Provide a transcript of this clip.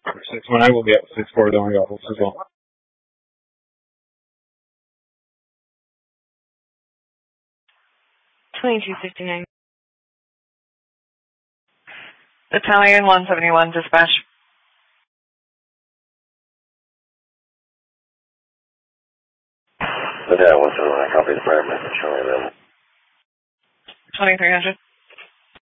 619 will be at 640 on your office as well. 2259. Italian 171 dispatch. Yeah, 171, I copy the fire message showing available. 2300.